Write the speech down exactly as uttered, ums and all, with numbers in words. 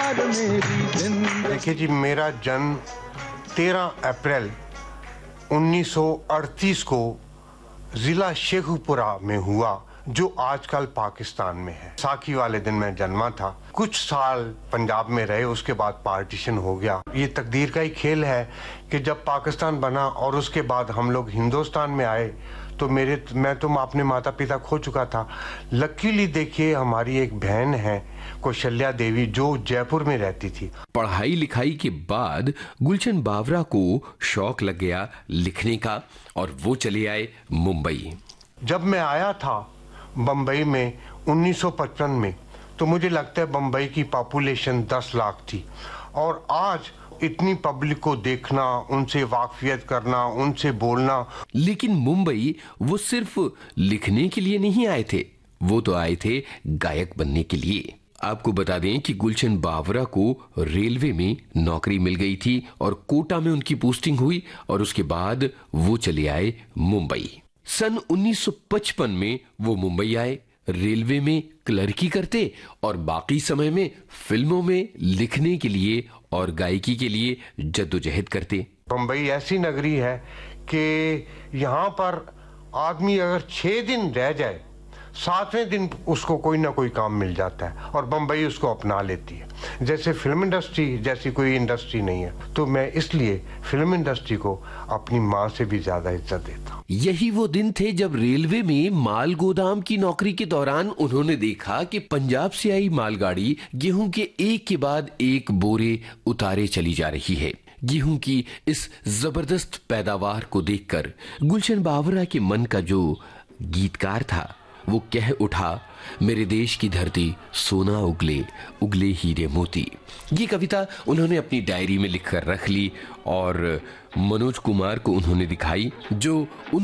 यार मेरी जिंदगी। देखिए जी, मेरा जन्म तेरह अप्रैल उन्नीस सौ अड़तीस को जिला शेखुपुरा में हुआ, जो आजकल पाकिस्तान में है। साखी वाले दिन मैं जन्मा था। कुछ साल पंजाब में रहे, उसके बाद पार्टीशन हो गया। ये तकदीर का ही खेल है कि जब पाकिस्तान बना और उसके बाद हम लोग हिंदुस्तान में आए तो मेरे मैं तो अपने माता पिता खो चुका था। लकीली देखिए, हमारी एक बहन है कौशल्या देवी, जो जयपुर में रहती थी। पढ़ाई लिखाई के बाद गुलशन बावरा को शौक लग गया लिखने का और वो चले आए मुंबई। जब मैं आया था बम्बई में उन्नीस सौ पचपन में, तो मुझे लगता है बम्बई की पॉपुलेशन दस लाख थी, और आज इतनी पब्लिक को देखना, उनसे वाकफियत करना, उनसे बोलना। लेकिन मुंबई वो सिर्फ लिखने के लिए नहीं आए थे, वो तो आए थे गायक बनने के लिए। आपको बता दें कि गुलशन बावरा को रेलवे में नौकरी मिल गई थी और कोटा में उनकी पोस्टिंग हुई और उसके बाद वो चले आए मुंबई। सन उन्नीस सौ पचपन में वो मुंबई आए, रेलवे में क्लर्की करते और बाकी समय में फिल्मों में लिखने के लिए और गायकी के लिए जद्दोजहद करते। बम्बई ऐसी नगरी है कि यहाँ पर आदमी अगर छह दिन रह जाए, सातवें दिन उसको कोई ना कोई काम मिल जाता है और बम्बई उसको अपना लेती है। जैसे फिल्म इंडस्ट्री जैसी कोई इंडस्ट्री नहीं है। तो मैं इसलिए फिल्म इंडस्ट्री को अपनी माँ से भी ज्यादा इज्जत देता हूँ। यही वो दिन थे जब रेलवे में माल गोदाम की नौकरी के दौरान उन्होंने देखा कि पंजाब से आई मालगाड़ी गेहूं के एक के बाद एक बोरे उतारे चली जा रही है। गेहूं की इस जबरदस्त पैदावार को देखकर गुलशन बावरा के मन का जो गीतकार था वो कह उठा, मेरे देश की धरती सोना उगले उगले हीरे मोती। ये कविता उन्होंने अपनी डायरी में लिखकर रख ली और मनोज कुमार को उन्होंने दिखाई, जो उन